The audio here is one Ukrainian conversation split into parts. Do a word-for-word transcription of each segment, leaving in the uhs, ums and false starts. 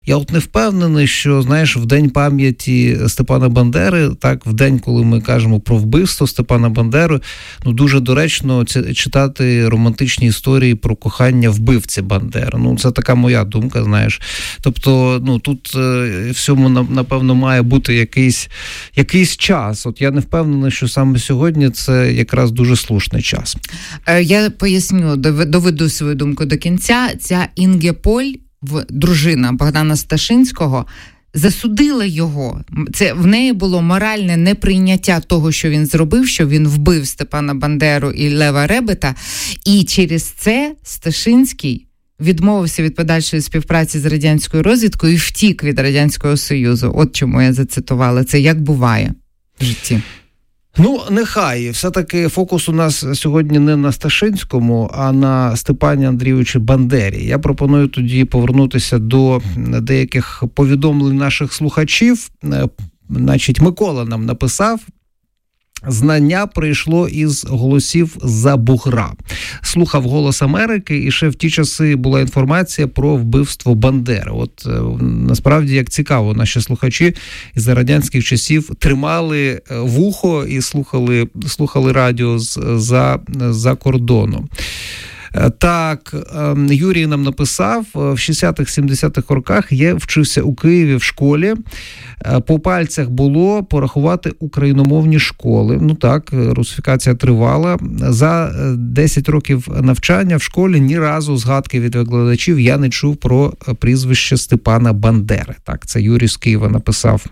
Я от не впевнений, що, знаєш, в День пам'яті Степана Бандери, так, в день, коли ми кажемо про вбивство Степана Бандери, ну, дуже доречно читати романтичні історії про кохання вбивці Бандери. Ну, це така моя думка, знаєш. Тобто, ну, тут е, всьому, напевно, має бути якийсь, якийсь час. От я не впевнений, що саме сьогодні це якраз дуже слушний час. Я поясню, доведу свою думку до кінця. Ця Інге Поль, дружина Богдана Сташинського, засудила його. Це в неї було моральне неприйняття того, що він зробив, що він вбив Степана Бандеру і Лева Ребета, і через це Сташинський відмовився від подальшої співпраці з радянською розвідкою і втік від Радянського Союзу. От чому я зацитувала це, як буває в житті. Ну, нехай. Все-таки фокус у нас сьогодні не на Сташинському, а на Степані Андрійовичі Бандері. Я пропоную тоді повернутися до деяких повідомлень наших слухачів. Значить, Микола нам написав: знання прийшло із голосів за бугра. Слухав «Голос Америки», і ще в ті часи була інформація про вбивство Бандери. От насправді, як цікаво, наші слухачі із радянських часів тримали вухо і слухали, слухали радіо за, за кордоном. Так, Юрій нам написав, в шістдесятих-сімдесятих роках я вчився у Києві в школі. По пальцях було порахувати україномовні школи. Ну так, русифікація тривала. За десять років навчання в школі ні разу згадки від викладачів я не чув про прізвище Степана Бандери. Так, це Юрій з Києва написав.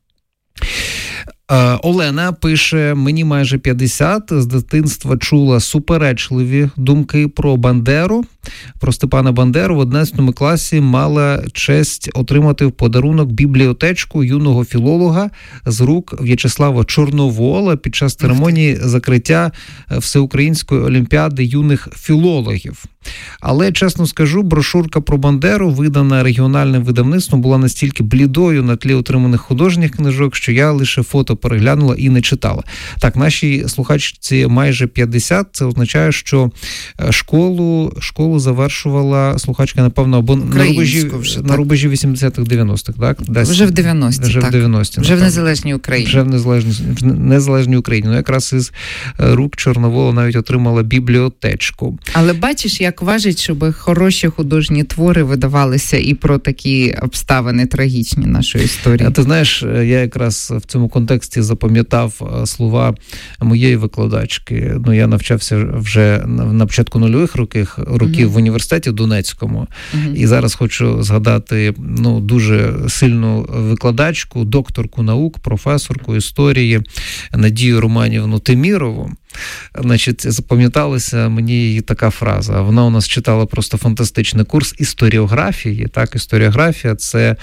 Олена пише: мені майже п'ятдесят, з дитинства чула суперечливі думки про Бандеру, про Степана Бандеру. В одинадцятому класі мала честь отримати в подарунок бібліотечку юного філолога з рук В'ячеслава Чорновола під час церемонії закриття Всеукраїнської олімпіади юних філологів. Але, чесно скажу, брошурка про Бандеру, видана регіональним видавництвом, була настільки блідою на тлі отриманих художніх книжок, що я лише фото переглянула і не читала. Так, нашій слухачці майже п'ятдесят, це означає, що школу, школу завершувала слухачка, напевно, або на рубежі, вже, на рубежі вісімдесятих-дев'яностих, так? Десь, вже в дев'яності, вже так. В дев'яності, вже в незалежній Україні. Вже в незалежній, в незалежній Україні. Ну, якраз із рук Чорновола навіть отримала бібліотечку. Але бачиш, як важить, щоб хороші художні твори видавалися і про такі обставини трагічні нашої історії. А ти знаєш, я якраз в цьому контексті запам'ятав слова моєї викладачки. Ну, я навчався вже на початку нульових років, років uh-huh. в університеті Донецькому. Uh-huh. І зараз хочу згадати, ну, дуже сильну викладачку, докторку наук, професорку історії Надію Романівну Темірову. Значить, запам'яталася мені її така фраза. Вона у нас читала просто фантастичний курс історіографії. Так, історіографія – це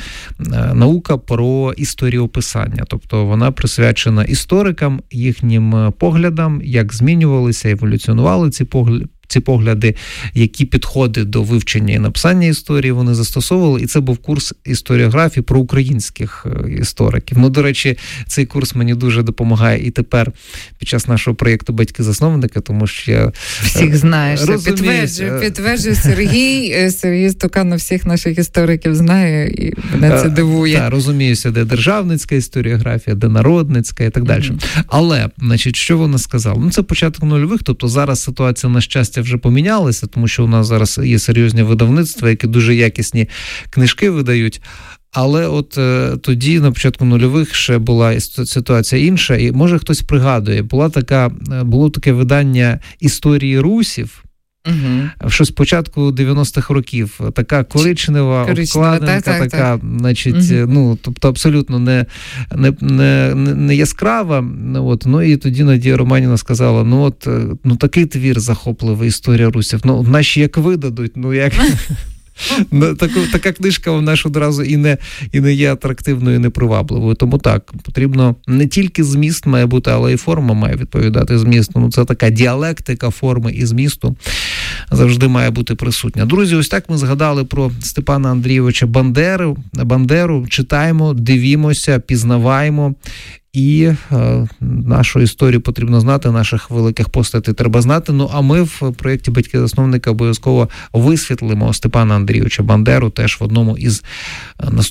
наука про історіописання. Тобто вона присвячена історикам, їхнім поглядам, як змінювалися, еволюціонували ці погляди. Ці погляди, які підходи до вивчення і написання історії вони застосовували, і це був курс історіографії про українських істориків. Ну, до речі, цей курс мені дуже допомагає і тепер під час нашого проєкту «Батьки-засновники», тому що я всіх знаєш, підтверджую, підтверджую Сергій, Сергій Стуканов всіх наших істориків знає, і мене це дивує. Так, розуміюся, де державницька історіографія, де народницька і так далі. Mm-hmm. Але, значить, що вона сказала? Ну, це початок нульових, тобто зараз ситуація, на щастя, вже помінялися, тому що у нас зараз є серйозні видавництва, які дуже якісні книжки видають. Але от е, тоді, на початку нульових, ще була ситуація інша. І, може, хтось пригадує, була така, було таке видання «Історії русів», угу. що з початку дев'яностих років. Така коричнева, обкладинка, так, так, така, так. значить, угу. ну, тобто абсолютно не, не, не, не яскрава. От, ну, і тоді Надія Романівна сказала, ну, от, ну, такий твір захопливий, «Історія русів». Ну, наші як видадуть, ну, як... Таку, така книжка вона ж одразу і не, і не є атрактивною, і не привабливою. Тому так, потрібно не тільки зміст має бути, але і форма має відповідати змісту. Ну, це така діалектика форми і змісту завжди має бути присутня. Друзі, ось так ми згадали про Степана Андрійовича Бандеру. Бандеру. Читаємо, дивімося, пізнаваємо І е, нашу історію потрібно знати, наших великих постатей треба знати. Ну, а ми в проєкті «Батьки-засновники» обов'язково висвітлимо Степана Андрійовича Бандеру теж в одному із наступних